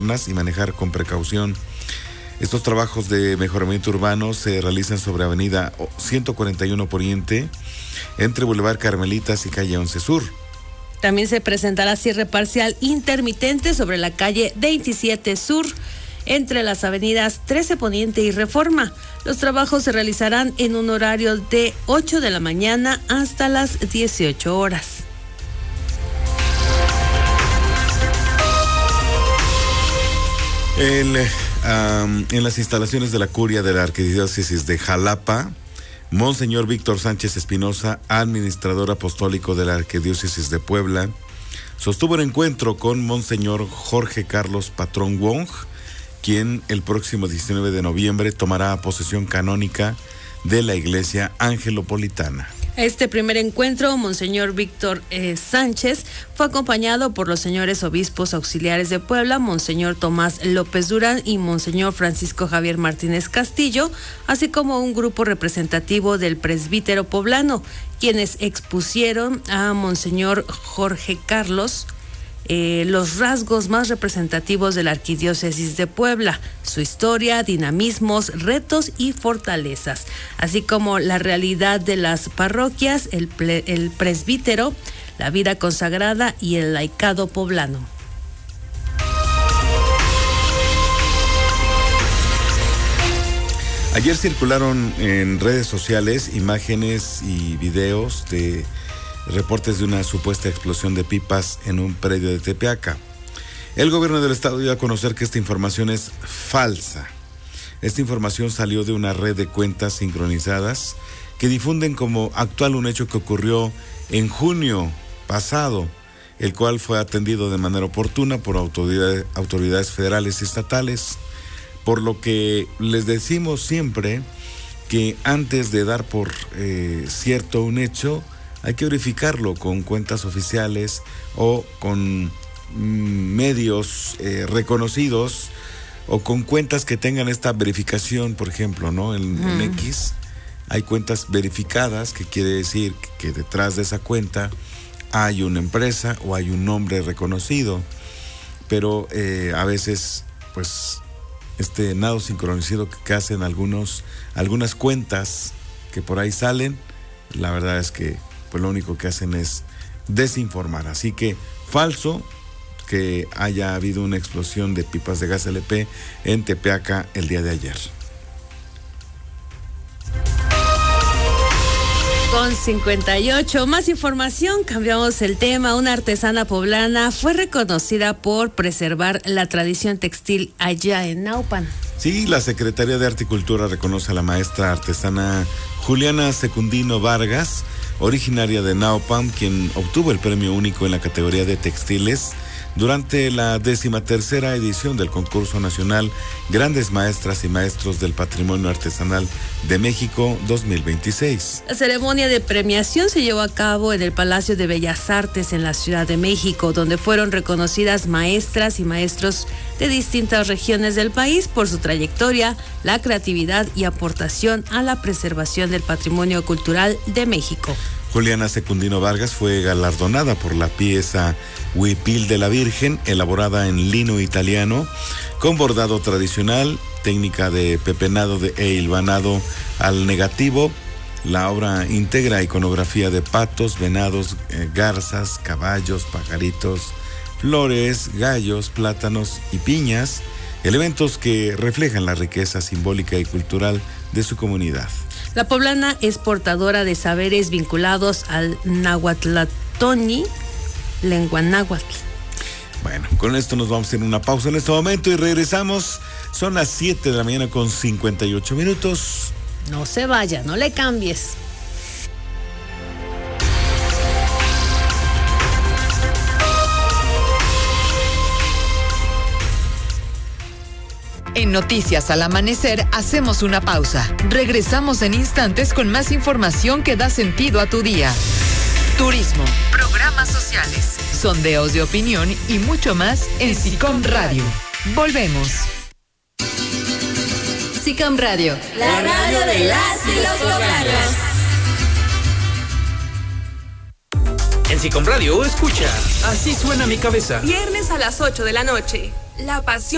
y manejar con precaución. Estos trabajos de mejoramiento urbano se realizan sobre Avenida 141 Poniente, entre Boulevard Carmelitas y Calle 11 Sur. También se presentará cierre parcial intermitente sobre la calle 27 Sur, entre las avenidas 13 Poniente y Reforma. Los trabajos se realizarán en un horario de 8 de la mañana hasta las 18 horas. En las instalaciones de la Curia de la Arquidiócesis de Jalapa, Monseñor Víctor Sánchez Espinosa, administrador apostólico de la Arquidiócesis de Puebla, sostuvo un encuentro con Monseñor Jorge Carlos Patrón Wong, quien el próximo 19 de noviembre tomará posesión canónica de la Iglesia Angelopolitana. Este primer encuentro, Monseñor Víctor Sánchez, fue acompañado por los señores obispos auxiliares de Puebla, Monseñor Tomás López Durán y Monseñor Francisco Javier Martínez Castillo, así como un grupo representativo del presbítero poblano, quienes expusieron a Monseñor Jorge Carlos los rasgos más representativos de la Arquidiócesis de Puebla, su historia, dinamismos, retos y fortalezas, así como la realidad de las parroquias, el presbítero, la vida consagrada y el laicado poblano. Ayer circularon en redes sociales imágenes y videos de reportes de una supuesta explosión de pipas en un predio de Tepeaca. El gobierno del estado dio a conocer que esta información es falsa. Esta información salió de una red de cuentas sincronizadas que difunden como actual un hecho que ocurrió en junio pasado, el cual fue atendido de manera oportuna por autoridades federales y estatales, por lo que les decimos siempre que antes de dar por cierto un hecho, hay que verificarlo con cuentas oficiales o con medios reconocidos o con cuentas que tengan esta verificación, por ejemplo, ¿no? En X hay cuentas verificadas, que quiere decir que detrás de esa cuenta hay una empresa o hay un nombre reconocido, pero a veces, pues, este nado sincronizado que hacen algunas cuentas que por ahí salen, la verdad es que pues lo único que hacen es desinformar. Así que falso que haya habido una explosión de pipas de gas LP en Tepeaca el día de ayer. Con 58, más información, cambiamos el tema. Una artesana poblana fue reconocida por preservar la tradición textil allá en Naupan. Sí, la Secretaría de Arte y Cultura reconoce a la maestra artesana Juliana Secundino Vargas, originaria de Naupan, quien obtuvo el premio único en la categoría de textiles durante la 13ª edición del concurso nacional Grandes Maestras y Maestros del Patrimonio Artesanal de México 2026. La ceremonia de premiación se llevó a cabo en el Palacio de Bellas Artes en la Ciudad de México, donde fueron reconocidas maestras y maestros de distintas regiones del país por su trayectoria, la creatividad y aportación a la preservación del patrimonio cultural de México. Juliana Secundino Vargas fue galardonada por la pieza Huipil de la Virgen, elaborada en lino italiano, con bordado tradicional, técnica de pepenado e hilvanado al negativo. La obra integra iconografía de patos, venados, garzas, caballos, pajaritos, flores, gallos, plátanos y piñas, elementos que reflejan la riqueza simbólica y cultural de su comunidad. La poblana es portadora de saberes vinculados al nahuatlatoni, lengua náhuatl. Bueno, con esto nos vamos a hacer una pausa en este momento y regresamos. Son las 7 de la mañana con 58 minutos. No se vaya, no le cambies. En Noticias al Amanecer hacemos una pausa. Regresamos en instantes con más información que da sentido a tu día. Turismo, programas sociales, sondeos de opinión y mucho más en SICOM Radio. Volvemos. SICOM Radio, la radio de las y los poblanos. En SICOM Radio escucha Así suena mi cabeza. Viernes a las 8 de la noche. La pasión